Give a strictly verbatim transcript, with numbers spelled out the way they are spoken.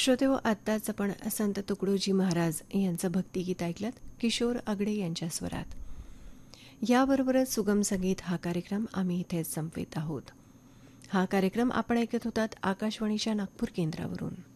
श्रोतेहो, आत्ताच आपण संत तुकडोजी महाराज यांचं भक्तिगीत ऐकलं किशोर आगडे यांच्या स्वरात. याबरोबरच सुगम संगीत हा कार्यक्रम आम्ही इथेच संपवित आहोत. हा कार्यक्रम आपण ऐकत होतात आकाशवाणीच्या नागपूर केंद्रावरून.